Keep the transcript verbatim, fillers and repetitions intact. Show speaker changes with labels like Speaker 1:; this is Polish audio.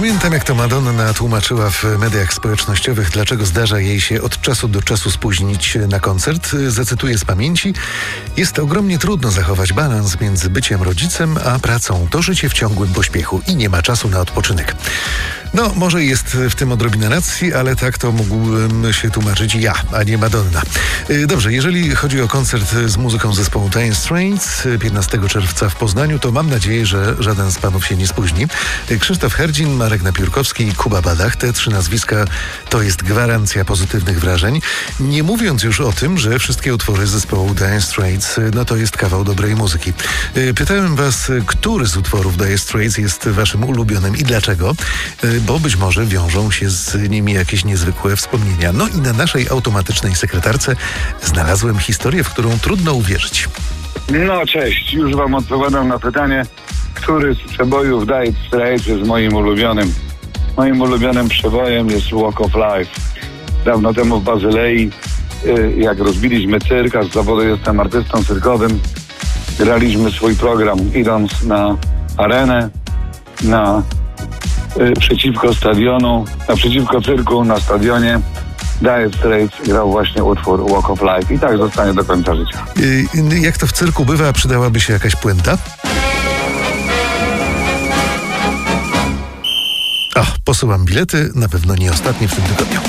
Speaker 1: Pamiętam, jak to Madonna tłumaczyła w mediach społecznościowych, dlaczego zdarza jej się od czasu do czasu spóźnić na koncert. Zacytuję z pamięci: jest ogromnie trudno zachować balans między byciem rodzicem a pracą. To życie w ciągłym pośpiechu i nie ma czasu na odpoczynek. No, może jest w tym odrobina racji, ale tak to mógłbym się tłumaczyć ja, a nie Madonna. Dobrze, jeżeli chodzi o koncert z muzyką zespołu Dire Straits piętnastego czerwca w Poznaniu, to mam nadzieję, że żaden z panów się nie spóźni. Krzysztof Herdzin, Marek Napiórkowski i Kuba Badach. Te trzy nazwiska to jest gwarancja pozytywnych wrażeń. Nie mówiąc już o tym, że wszystkie utwory zespołu Dire Straits, no to jest kawał dobrej muzyki. Pytałem was, który z utworów Dire Straits jest waszym ulubionym i dlaczego? Bo być może wiążą się z nimi jakieś niezwykłe wspomnienia. No i na naszej automatycznej sekretarce znalazłem historię, w którą trudno uwierzyć.
Speaker 2: No cześć, już wam odpowiadam na pytanie, który z przebojów Dire Straits jest moim ulubionym. Moim ulubionym przebojem jest Walk of Life. Dawno temu w Bazylei, jak rozbiliśmy cyrk, a z zawodu jestem artystą cyrkowym, graliśmy swój program idąc na arenę, na przeciwko stadionu, naprzeciwko cyrku na stadionie. Dire Straits grał właśnie utwór Walk of Life i tak zostanie do końca życia.
Speaker 1: Yy, jak to w cyrku bywa, przydałaby się jakaś puenta? O, posyłam bilety, na pewno nie ostatnie w tym tygodniu.